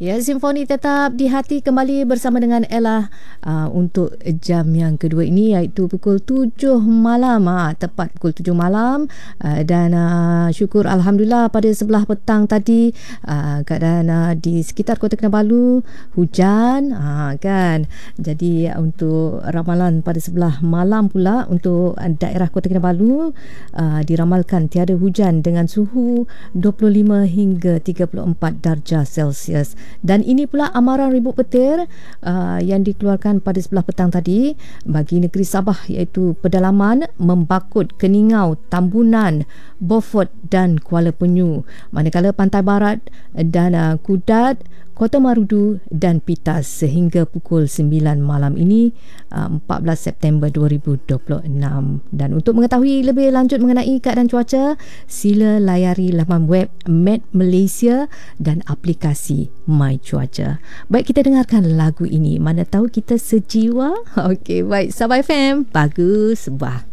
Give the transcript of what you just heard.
Ya, Simfoni tetap di hati kembali bersama dengan Ella untuk jam yang kedua ini, iaitu pukul 7 malam, tepat pukul 7 malam, dan syukur Alhamdulillah pada sebelah petang tadi keadaan di sekitar Kota Kinabalu hujan, kan. Jadi untuk ramalan pada sebelah malam pula untuk daerah Kota Kinabalu diramalkan tiada hujan dengan suhu 25 hingga 34 darjah Celsius. Dan ini pula amaran ribut petir yang dikeluarkan pada sebelah petang tadi bagi negeri Sabah, iaitu pedalaman Membakut, Keningau, Tambunan, Beaufort dan Kuala Penyu. Manakala pantai barat dan Kudat, Kota Marudu dan Pitas sehingga pukul 9 malam ini 14 September 2026. Dan untuk mengetahui lebih lanjut mengenai keadaan cuaca, sila layari laman web Met Malaysia dan aplikasi My Cuaca. Baik, kita dengarkan lagu ini. Mana tahu kita sejiwa. Okey, baik. Sabah FM, bagus bah.